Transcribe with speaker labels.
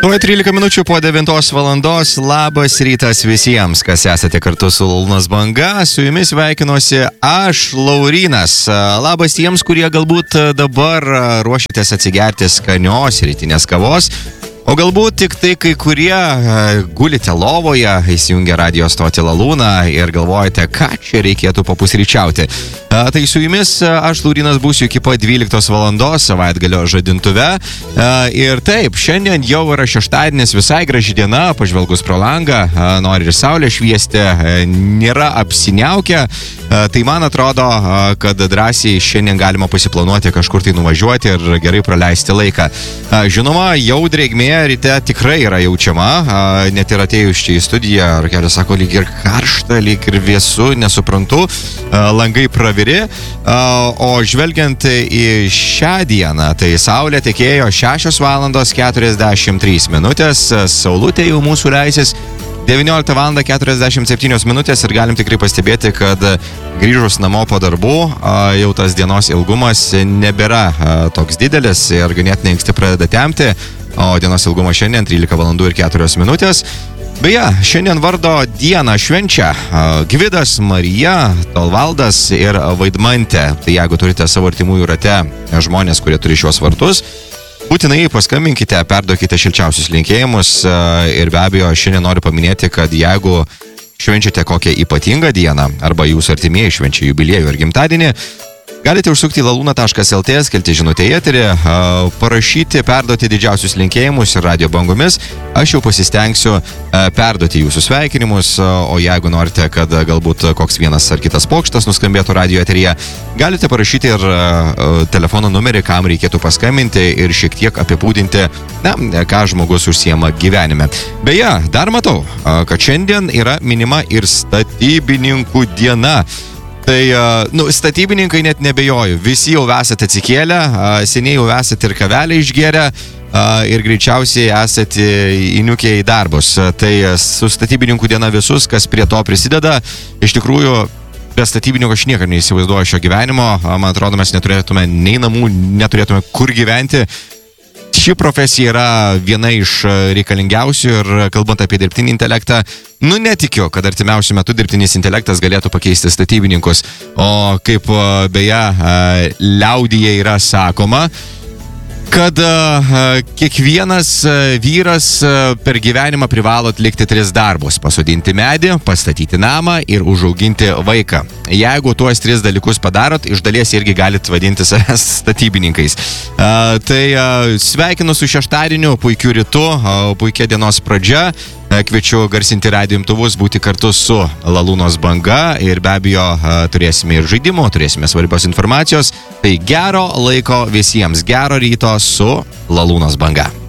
Speaker 1: Tuoj 13 minučių po 9 valandos. Labas rytas visiems, kas esate kartu su Lalūnos banga. Su jumis sveikinuosi aš, Laurynas. Labas tiems, kurie galbūt dabar ruošiatės atsigerti skanios rytinės kavos. O galbūt tik tai kai kurie gulite lovoje, įsijungia radio stotį Lalūną ir galvojate, ką čia reikėtų papusryčiauti. Tai su jumis aš, Laurynas, būsiu iki pat 12 valandos savaitgalio žadintuve. Ir taip, šiandien jau yra šeštadienis, visai graži diena, pažvelgus pro langą, nori ir saulė šviesti, nėra apsiniaukę. Tai man atrodo, kad drąsiai šiandien galima pasiplanuoti kažkur tai nuvažiuoti ir gerai praleisti laiką. Žinoma, jau drėgmė ryte tikrai yra jaučiama, net ir atėjus čia į studiją, Rakelis sako, lyg ir karšta, lyg ir vėsu, nesuprantu, langai praviri, o žvelgiant į šią dieną, tai saulė tekėjo 6 valandos 43 minutės, saulutė jau mūsų leisis 19 val. 47 minutės ir galim tikrai pastebėti, kad grįžus namo po darbų, jau tas dienos ilgumas nebėra toks didelis ir ganėtinai anksti pradeda temti, o dienos ilgumas šiandien 13 valandų ir 4 minutės. Beje, šiandien vardo dieną švenčia Gvidas, Marija, Tolvaldas ir Vaidmantė. Tai jeigu turite savo artimųjų rate žmonės, kurie turi šios vardus, būtinai paskambinkite, perduokite šilčiausius linkėjimus ir be abejo šiandien noriu paminėti, kad jeigu švenčiate kokią ypatingą dieną arba jūsų artimieji švenčia jubiliejų ir gimtadienį, galite užsukti į laluna.lt, skelti žinutę į eterį, parašyti, perduoti didžiausius linkėjimus ir radio bangomis. Aš jau pasistengsiu perduoti jūsų sveikinimus, o jeigu norite, kad galbūt koks vienas ar kitas pokštas nuskambėtų radio eteryje, galite parašyti ir telefono numerį, kam reikėtų paskambinti ir šiek tiek apibūdinti, ką žmogus užsiema gyvenime. Beje, dar matau, kad šiandien yra minima ir statybininkų diena. Tai, statybininkai net nebejoju, visi jau esate atsikėlę, seniai jau esate ir kavelę išgėrę ir greičiausiai esate įniukę į darbus. Tai su statybininkų diena visus, kas prie to prisideda, iš tikrųjų, be statybininkų aš niekada neįsivaizduoju šio gyvenimo, man atrodo, mes neturėtume nei namų, neturėtume kur gyventi. Ši profesija yra viena iš reikalingiausių ir kalbant apie dirbtinį intelektą, netikiu, kad artimiausiu metu dirbtinis intelektas galėtų pakeisti statybininkus. O kaip beje liaudyje yra sakoma, kad kiekvienas vyras per gyvenimą privalo atlikti 3 darbus: pasodinti medį, pastatyti namą ir užauginti vaiką. Jeigu tuos 3 dalykus padarot, iš dalies irgi galit vadinti savęs statybininkais. Tai sveikinu su šeštadieniu, puikiu rytu, puikia dienos pradžia. Kviečiu garsinti radio imtuvus, būti kartu su Lalūnos banga ir be abejo turėsime ir žaidimų, turėsime svarbios informacijos. Tai gero laiko visiems, gero ryto su Lalūnos banga.